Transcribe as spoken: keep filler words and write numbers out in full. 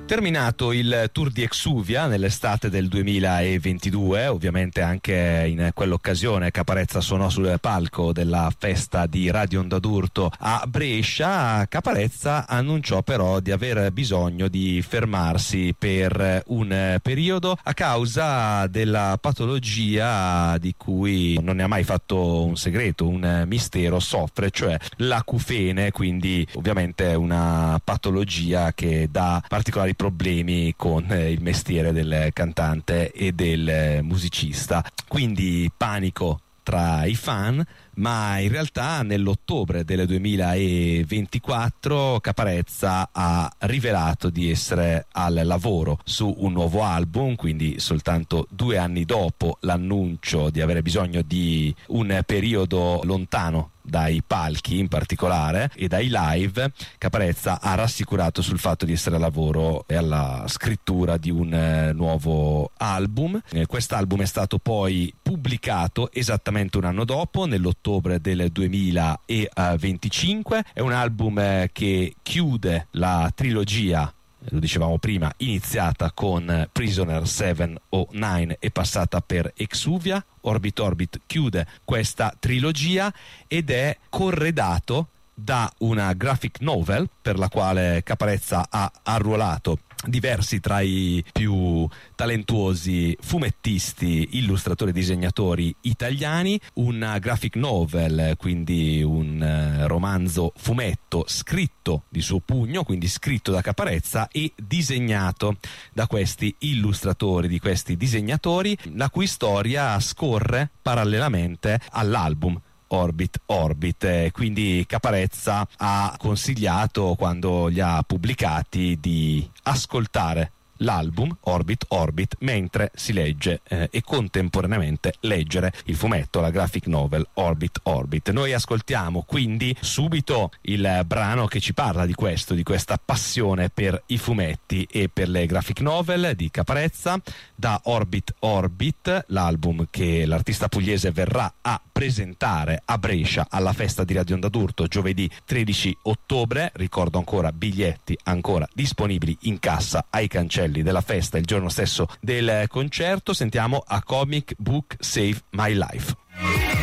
Terminato il tour di Exuvia nell'estate del duemilaventidue, ovviamente anche in quell'occasione Caparezza suonò sul palco della festa di Radio Onda d'Urto a Brescia. Caparezza annunciò però di aver bisogno di fermarsi per un periodo a causa della patologia di cui non ne ha mai fatto un segreto, un mistero, soffre, cioè l'acufene, quindi ovviamente una patologia che dà particolari problemi con il mestiere del cantante e del musicista. Quindi panico tra i fan, ma in realtà nell'ottobre del duemilaventiquattro Caparezza ha rivelato di essere al lavoro su un nuovo album, quindi soltanto due anni dopo l'annuncio di avere bisogno di un periodo lontano dai palchi in particolare e dai live. Caparezza ha rassicurato sul fatto di essere al lavoro e alla scrittura di un eh, nuovo album. Eh, quest'album è stato poi pubblicato esattamente un anno dopo, nell'ottobre del duemilaventicinque. È un album eh, che chiude la trilogia, lo dicevamo prima, iniziata con Prisoner sette o nove e passata per Exuvia. Orbit Orbit chiude questa trilogia ed è corredato da una graphic novel per la quale Caparezza ha arruolato diversi tra i più talentuosi fumettisti, illustratori e disegnatori italiani. Una graphic novel, quindi un uh, romanzo fumetto scritto di suo pugno, quindi scritto da Caparezza e disegnato da questi illustratori, di questi disegnatori, la cui storia scorre parallelamente all'album Orbit Orbit. Quindi Caparezza ha consigliato, quando li ha pubblicati, di ascoltare l'album Orbit Orbit mentre si legge eh, e contemporaneamente leggere il fumetto, la graphic novel Orbit Orbit. Noi ascoltiamo quindi subito il brano che ci parla di questo, di questa passione per i fumetti e per le graphic novel di Caparezza, da Orbit Orbit, l'album che l'artista pugliese verrà a presentare a Brescia alla festa di Radio Onda d'Urto giovedì tredici ottobre. Ricordo ancora, biglietti ancora disponibili in cassa ai cancelli della festa il giorno stesso del concerto. Sentiamo A Comic Book Save My Life.